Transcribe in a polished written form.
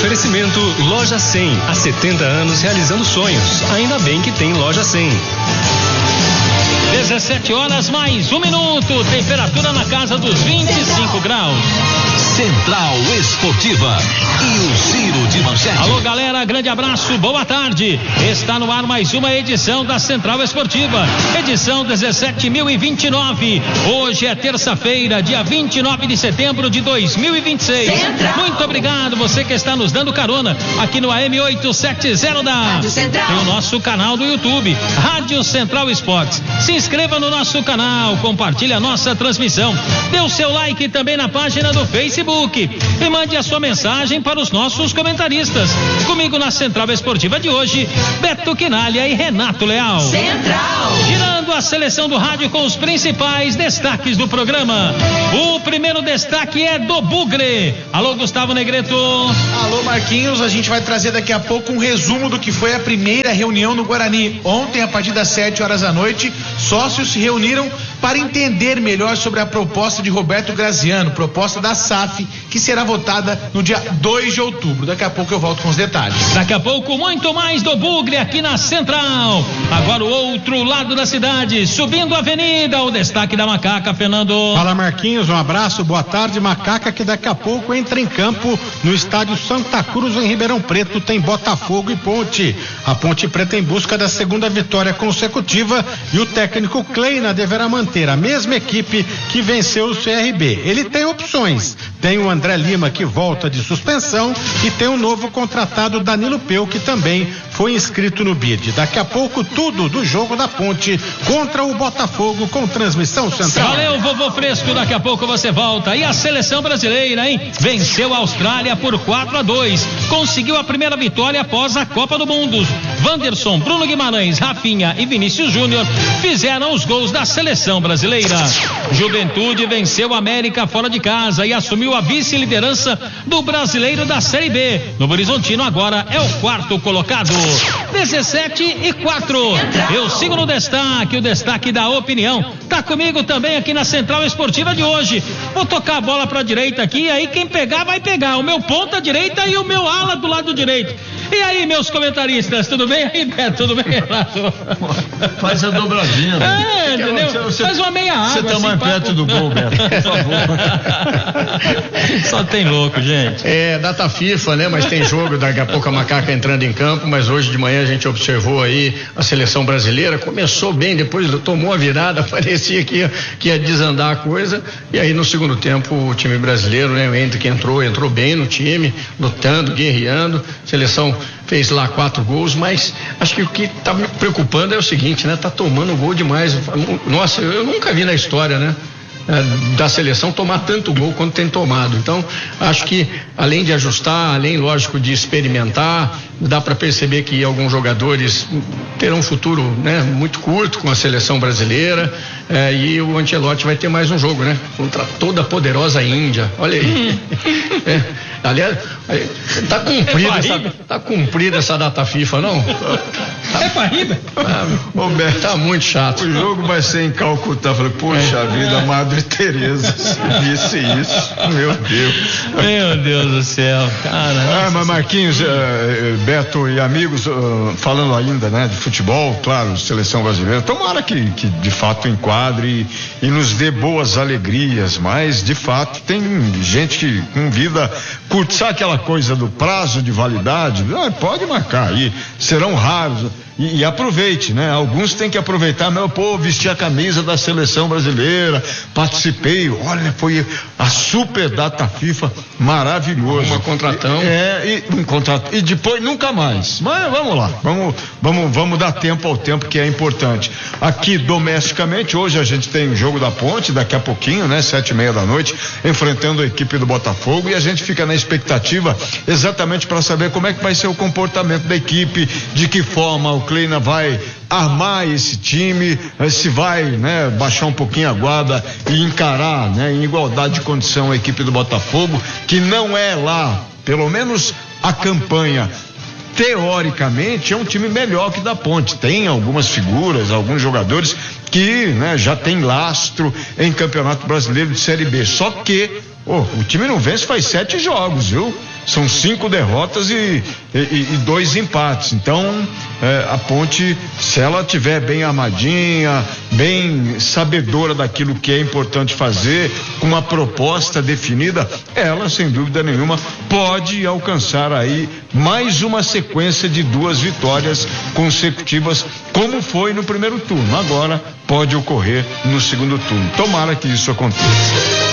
Oferecimento Loja 100, há 70 anos realizando sonhos. Ainda bem que tem Loja 100. 17 horas mais 1 minuto, temperatura na casa dos 25 graus. Central Esportiva e o Giro de Manchete. Alô galera, grande abraço, boa tarde. Está no ar mais uma edição da Central Esportiva, edição 17.029. Hoje é terça-feira, dia 29 de setembro de 2026. Central. Muito obrigado você que está nos dando carona aqui no AM 870 da Rádio Central. Tem o nosso canal do YouTube, Rádio Central Esportes. Se inscreva no nosso canal, compartilhe a nossa transmissão, dê o seu like também na página do Facebook e mande a sua mensagem para os nossos comentaristas. Comigo na Central Esportiva de hoje, Beto Quinalha e Renato Leal. Central. Girando a seleção do rádio com os principais destaques do programa. O primeiro destaque é do Bugre. Alô, Gustavo Negreto. Alô, Marquinhos. A gente vai trazer daqui a pouco um resumo do que foi a primeira reunião no Guarani. Ontem, a partir das 7 horas da noite, sócios se reuniram para entender melhor sobre a proposta de Roberto Graziano, proposta da SAF, que será votada no dia 2 de outubro. Daqui a pouco eu volto com os detalhes. Daqui a pouco, muito mais do Bugre aqui na Central. Agora o outro lado da cidade, subindo a avenida, o destaque da Macaca, Fernando. Fala, Marquinhos, um abraço, boa tarde, Macaca, que daqui a pouco entra em campo no estádio Santa Cruz, em Ribeirão Preto, tem Botafogo e Ponte. A Ponte Preta em busca da segunda vitória consecutiva e o técnico Kleina deverá manter a mesma equipe que venceu o CRB. Ele tem opções. Tem o André Lima, que volta de suspensão, e tem o novo contratado Danilo Peu, que também foi inscrito no BID. Daqui a pouco, tudo do jogo da Ponte contra o Botafogo, com transmissão central. Valeu, vovô Fresco, daqui a pouco você volta. E a seleção brasileira, hein? Venceu a Austrália por 4-2. Conseguiu a primeira vitória após a Copa do Mundo. Wanderson, Bruno Guimarães, Rafinha e Vinícius Júnior fizeram os gols da seleção brasileira. Juventude venceu a América fora de casa e assumiu a vice-liderança do Brasileiro da Série B. Novo Horizontino agora é o quarto colocado. 17-4. Eu sigo no destaque, o destaque da opinião. Tá comigo também aqui na Central Esportiva de hoje. Vou tocar a bola pra direita aqui, e aí quem pegar vai pegar. O meu ponta direita e o meu ala do lado direito. E aí, meus comentaristas, tudo bem aí, Beto? Tudo bem, Renato? Faz a dobradinha. É, entendeu? Faz uma meia água. Você tá mais perto do gol, Beto, por favor. Só tem louco, gente. É, data FIFA, né? Mas tem jogo, daqui a pouco a Macaca entrando em campo, mas hoje de manhã a gente observou aí a seleção brasileira, começou bem, depois tomou a virada, parecia que ia desandar a coisa, e aí no segundo tempo o time brasileiro, né? O Hendrick entrou bem no time, lutando, guerreando, seleção fez lá 4 gols, mas acho que o que tá me preocupando é o seguinte, né? Tá tomando gol demais. Nossa, eu nunca vi na história, né? Da seleção tomar tanto gol quanto tem tomado. Então, acho que além de ajustar, além, lógico, de experimentar, dá para perceber que alguns jogadores terão um futuro, né, muito curto com a seleção brasileira, e o Ancelotti vai ter mais um jogo, né, contra toda a poderosa Índia. Olha aí. Aliás, tá cumprida essa data FIFA, não? É pra rir, Roberto, tá muito chato. O jogo vai ser em Calcutá. Falei, poxa vida, Madre Teresa, disse isso. Meu Deus. Meu Deus do céu, cara. Mas Marquinhos, Beto e amigos, falando ainda, né, de futebol, claro, seleção brasileira, tomara que de fato enquadre e nos dê boas alegrias, mas de fato tem gente que com vida curte, sabe aquela coisa do prazo de validade? Pode marcar aí, serão raros. E aproveite, né? Alguns têm que aproveitar, vestir a camisa da seleção brasileira, participei, olha, foi a super data FIFA, maravilhoso. Uma contratão. E depois nunca mais. Mas vamos lá, vamos dar tempo ao tempo, que é importante. Aqui domesticamente, hoje a gente tem o jogo da Ponte, daqui a pouquinho, né? 7:30 da noite, enfrentando a equipe do Botafogo, e a gente fica na expectativa exatamente para saber como é que vai ser o comportamento da equipe, de que forma o Kleina vai armar esse time, se vai, né, baixar um pouquinho a guarda e encarar, né, em igualdade de condição a equipe do Botafogo, que não é lá, pelo menos a campanha teoricamente é um time melhor que da Ponte, tem algumas figuras, alguns jogadores que, né, já tem lastro em Campeonato Brasileiro de Série B. Só que o time não vence faz 7 jogos, viu? São 5 derrotas e 2 empates. Então, a Ponte, se ela tiver bem armadinha, bem sabedora daquilo que é importante fazer, com uma proposta definida, ela, sem dúvida nenhuma, pode alcançar aí mais uma sequência de 2 vitórias consecutivas, como foi no primeiro turno. Agora pode ocorrer no segundo turno. Tomara que isso aconteça.